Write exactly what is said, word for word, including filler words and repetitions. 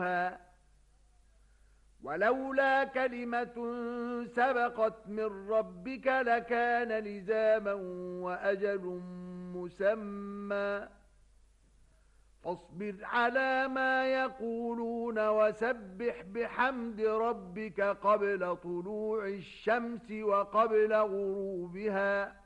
ولولا كلمة سبقت من ربك لكان لزاما وأجل مسمى فاصبر على ما يقولون وسبح بحمد ربك قبل طلوع الشمس وقبل غروبها